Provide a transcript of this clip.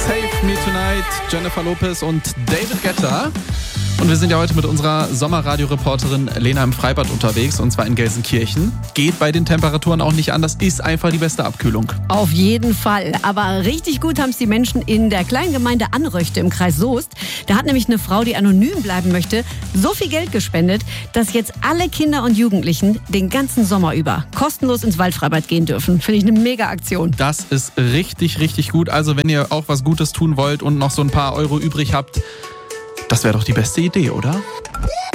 Save Me Tonight, Jennifer Lopez und David Guetta. Und wir sind ja heute mit unserer Sommerradio-Reporterin Lena im Freibad unterwegs, und zwar in Gelsenkirchen. Geht bei den Temperaturen auch nicht anders, ist einfach die beste Abkühlung. Auf jeden Fall. Aber richtig gut haben es die Menschen in der kleinen Gemeinde Anröchte im Kreis Soest. Da hat nämlich eine Frau, die anonym bleiben möchte, so viel Geld gespendet, dass jetzt alle Kinder und Jugendlichen den ganzen Sommer über kostenlos ins Waldfreibad gehen dürfen. Finde ich eine Mega-Aktion. Das ist richtig, richtig gut. Also wenn ihr auch was Gutes tun wollt und noch so ein paar Euro übrig habt, das wäre doch die beste Idee, oder?